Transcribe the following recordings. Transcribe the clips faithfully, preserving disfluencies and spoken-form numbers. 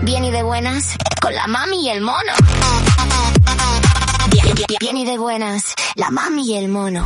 Bien y de buenas, con la mami y el mono. Bien, bien, bien y de buenas, la mami y el mono.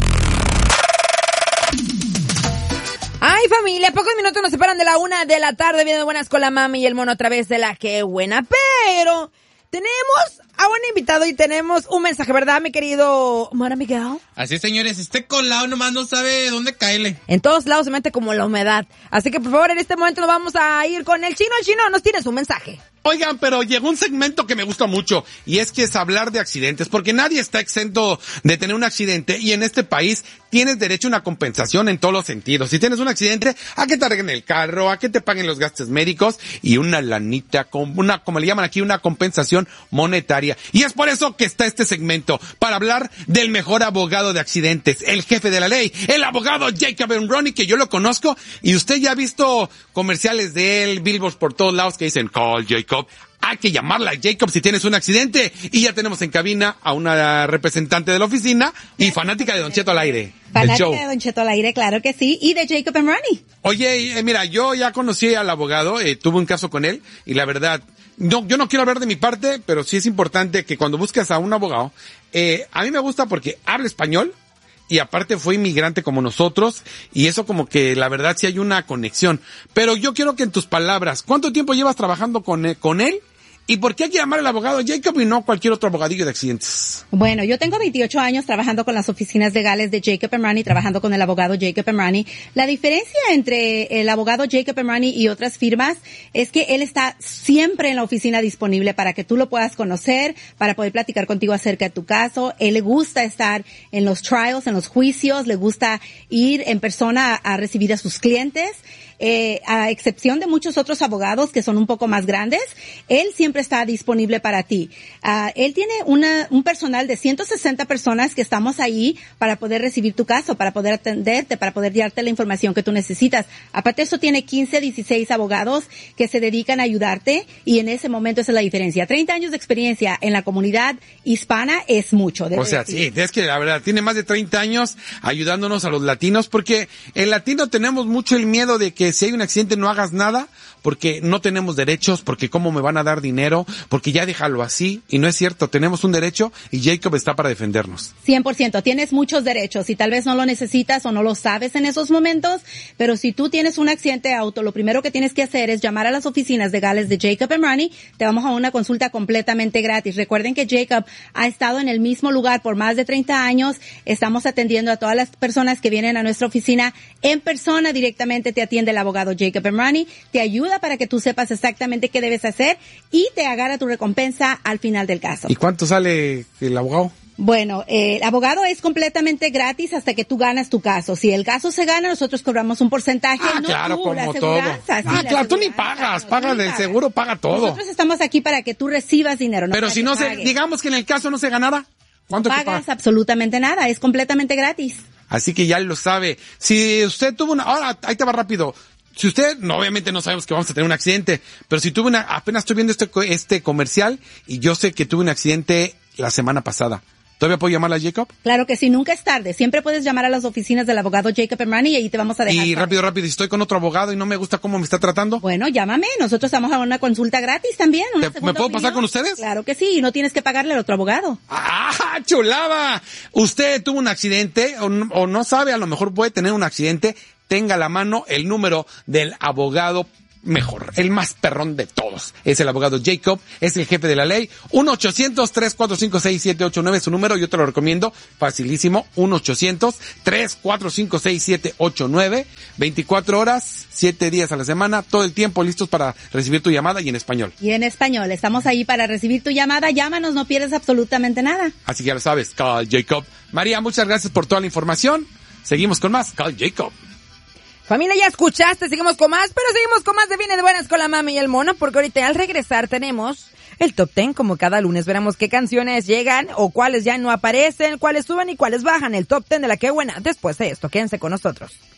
Ay, familia, pocos minutos nos separan de la una de la tarde. Bien de buenas con la mami y el mono a través de la que buena. Pero tenemos a un invitado y tenemos un mensaje, ¿verdad, mi querido Mara Miguel? Así es, señores, este colado nomás no sabe dónde caerle. En todos lados se mete como la humedad. Así que, por favor, en este momento nos vamos a ir con el chino. El chino nos tiene su mensaje. Oigan, pero llegó un segmento que me gusta mucho, y es que es hablar de accidentes, porque nadie está exento de tener un accidente, y en este país tienes derecho a una compensación en todos los sentidos. Si tienes un accidente, a que te arreglen el carro, a que te paguen los gastos médicos, y una lanita, una, como le llaman aquí, una compensación monetaria. Y es por eso que está este segmento, para hablar del mejor abogado de accidentes, el jefe de la ley, el abogado Jacob Emroni, que yo lo conozco, y usted ya ha visto comerciales de él, billboards por todos lados que dicen, call Jacob. Hay que llamarla a Jacob si tienes un accidente. Y ya tenemos en cabina a una representante de la oficina y fanática de Don Cheto al aire. Fanática de Don Cheto al aire, claro que sí. Y de Jacob Emroni. Oye, eh, mira, yo ya conocí al abogado, eh, tuve un caso con él y la verdad, no, yo no quiero hablar de mi parte, pero sí es importante que cuando buscas a un abogado, eh, a mí me gusta porque habla español. Y aparte fue inmigrante como nosotros, y eso como que la verdad sí hay una conexión. Pero yo quiero que en tus palabras, ¿cuánto tiempo llevas trabajando con él? Con él? ¿Y por qué hay que llamar al abogado Jacob y no cualquier otro abogadillo de accidentes? Bueno, yo tengo veintiocho años trabajando con las oficinas legales de Jacob Emroni, trabajando con el abogado Jacob Emroni. La diferencia entre el abogado Jacob Emroni y otras firmas es que él está siempre en la oficina disponible para que tú lo puedas conocer, para poder platicar contigo acerca de tu caso. Él le gusta estar en los trials, en los juicios, le gusta ir en persona a, a recibir a sus clientes. Eh, a excepción de muchos otros abogados que son un poco más grandes, él siempre está disponible para ti. Uh, él tiene una, un personal de ciento sesenta personas que estamos ahí para poder recibir tu caso, para poder atenderte, para poder darte la información que tú necesitas. Aparte de eso, tiene quince, dieciséis abogados que se dedican a ayudarte, y en ese momento esa es la diferencia. treinta años de experiencia en la comunidad hispana es mucho. O sea, decir. sí, es que la verdad, tiene más de treinta años ayudándonos a los latinos, porque el latino tenemos mucho el miedo de que si hay un accidente no hagas nada, porque no tenemos derechos, porque cómo me van a dar dinero, porque ya déjalo así, y no es cierto, tenemos un derecho y Jacob está para defendernos. cien por ciento, tienes muchos derechos y tal vez no lo necesitas o no lo sabes en esos momentos, pero si tú tienes un accidente de auto, lo primero que tienes que hacer es llamar a las oficinas legales de Jacob Emroni, te vamos a una consulta completamente gratis. Recuerden que Jacob ha estado en el mismo lugar por más de treinta años, estamos atendiendo a todas las personas que vienen a nuestra oficina en persona, directamente te atiende el abogado Jacob Emroni, te ayuda para que tú sepas exactamente qué debes hacer y te agarra tu recompensa al final del caso. ¿Y cuánto sale el abogado? Bueno, eh, el abogado es completamente gratis hasta que tú ganas tu caso. Si el caso se gana, nosotros cobramos un porcentaje. Ah, no claro, tú, como la todo. Sí, ah, claro, tú ni pagas, pagas del seguro, paga todo. Nosotros estamos aquí para que tú recibas dinero. No Pero si no pagues. se, digamos que en el caso no se ganara, ¿cuánto pagas? Que pagas? Absolutamente nada, es completamente gratis. Así que ya lo sabe. Si usted tuvo una, ahora ahí te va rápido. Si usted, no, obviamente no sabemos que vamos a tener un accidente, pero si tuve una, apenas estoy viendo este, este comercial y yo sé que tuve un accidente la semana pasada. ¿Todavía puedo llamarla a Jacob? Claro que sí, nunca es tarde. Siempre puedes llamar a las oficinas del abogado Jacob Emroni y ahí te vamos a dejar. Y rápido, rápido, si estoy con otro abogado y no me gusta cómo me está tratando. Bueno, llámame. Nosotros estamos a una consulta gratis también. Una ¿Me puedo opinión? pasar con ustedes? Claro que sí, y no tienes que pagarle al otro abogado. ¡Ah, chulada! Usted tuvo un accidente o no, o no sabe, a lo mejor puede tener un accidente. Tenga a la mano el número del abogado mejor, el más perrón de todos. Es el abogado Jacob, es el jefe de la ley. uno ochocientos, tres cuatro cinco, seis siete ocho nueve es su número, yo te lo recomiendo, facilísimo. uno ochocientos, tres cuatro cinco, seis siete ocho nueve, veinticuatro horas, siete días a la semana, todo el tiempo listos para recibir tu llamada y en español. Y en español, estamos ahí para recibir tu llamada, llámanos, no pierdes absolutamente nada. Así que ya lo sabes, call Jacob. María, muchas gracias por toda la información. Seguimos con más, call Jacob. Familia, ya escuchaste, seguimos con más, pero seguimos con más de Viene de Buenas con la mami y el mono, porque ahorita al regresar tenemos el Top Ten, como cada lunes. Veremos qué canciones llegan o cuáles ya no aparecen, cuáles suben y cuáles bajan. El Top Ten de la que buena después de esto. Quédense con nosotros.